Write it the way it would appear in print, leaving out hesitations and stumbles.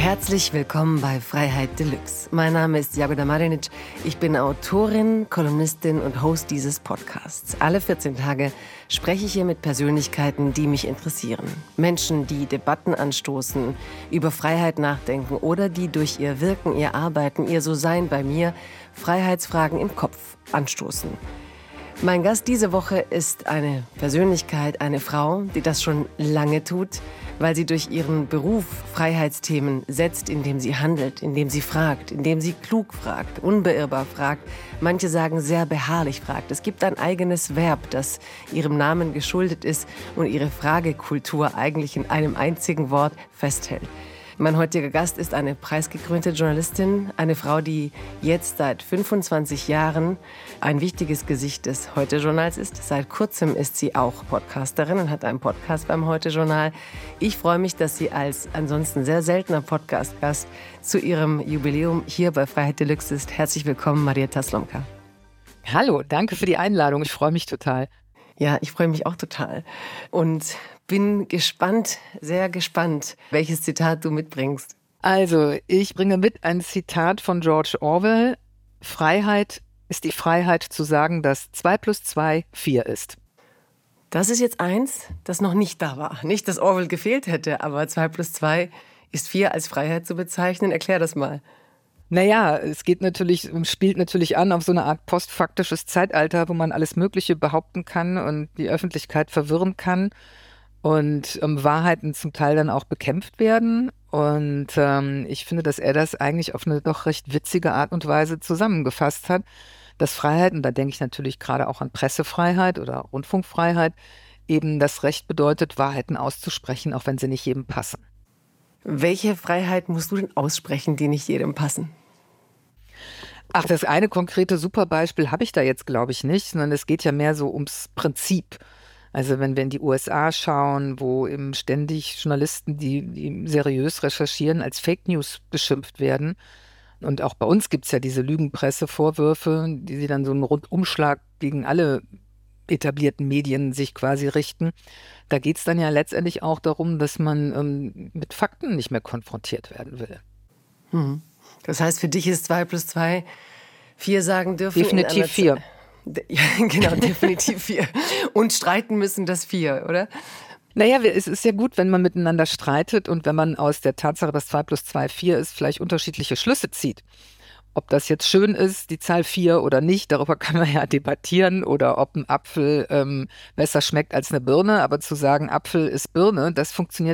Herzlich willkommen bei Freiheit Deluxe. Mein Name ist Jagoda Marinic. Ich bin Autorin, Kolumnistin und Host dieses Podcasts. Alle 14 Tage spreche ich hier mit Persönlichkeiten, die mich interessieren. Menschen, die Debatten anstoßen, über Freiheit nachdenken oder die durch ihr Wirken, ihr Arbeiten, ihr So-Sein bei mir Freiheitsfragen im Kopf anstoßen. Mein Gast diese Woche ist eine Persönlichkeit, eine Frau, die das schon lange tut, weil sie durch ihren Beruf Freiheitsthemen setzt, indem sie handelt, indem sie fragt, indem sie klug fragt, unbeirrbar fragt. Manche sagen sehr beharrlich fragt. Es gibt ein eigenes Verb, das ihrem Namen geschuldet ist und ihre Fragekultur eigentlich in einem einzigen Wort festhält. Mein heutiger Gast ist eine preisgekrönte Journalistin, eine Frau, die jetzt seit 25 Jahren ein wichtiges Gesicht des Heute-Journals ist. Seit kurzem ist sie auch Podcasterin und hat einen Podcast beim Heute-Journal. Ich freue mich, dass sie als ansonsten sehr seltener Podcast-Gast zu ihrem Jubiläum hier bei Freiheit Deluxe ist. Herzlich willkommen, Marietta Slomka. Hallo, danke für die Einladung. Ich freue mich total. Ja, ich freue mich auch total. Und bin gespannt, sehr gespannt, welches Zitat du mitbringst. Also, ich bringe mit ein Zitat von George Orwell. Freiheit ist die Freiheit zu sagen, dass 2 + 2 4 ist. Das ist jetzt eins, das noch nicht da war. Nicht, dass Orwell gefehlt hätte, aber 2 + 2 ist 4 als Freiheit zu bezeichnen. Erklär das mal. Naja, es spielt natürlich an auf so eine Art postfaktisches Zeitalter, wo man alles Mögliche behaupten kann und die Öffentlichkeit verwirren kann und Wahrheiten zum Teil dann auch bekämpft werden. Und ich finde, dass er das eigentlich auf eine doch recht witzige Art und Weise zusammengefasst hat, dass Freiheit, und da denke ich natürlich gerade auch an Pressefreiheit oder Rundfunkfreiheit, eben das Recht bedeutet, Wahrheiten auszusprechen, auch wenn sie nicht jedem passen. Welche Freiheit musst du denn aussprechen, die nicht jedem passen? Ach, das eine konkrete Superbeispiel habe ich da jetzt, glaube ich, nicht, sondern es geht ja mehr so ums Prinzip. Also wenn wir in die USA schauen, wo eben ständig Journalisten, die seriös recherchieren, als Fake News beschimpft werden. Und auch bei uns gibt es ja diese Lügenpresse-Vorwürfe, die sie dann so einen Rundumschlag gegen alle etablierten Medien sich quasi richten. Da geht es dann ja letztendlich auch darum, dass man mit Fakten nicht mehr konfrontiert werden will. Das heißt, für dich ist 2 + 2 4 sagen dürfen. Definitiv 4. Ja, genau, definitiv 4. Und streiten müssen das 4, oder? Naja, es ist ja gut, wenn man miteinander streitet und wenn man aus der Tatsache, dass 2 + 2 4 ist, vielleicht unterschiedliche Schlüsse zieht. Ob das jetzt schön ist, die Zahl 4 oder nicht, darüber kann man ja debattieren, oder ob ein Apfel besser schmeckt als eine Birne. Aber zu sagen, Apfel ist Birne, das funktioniert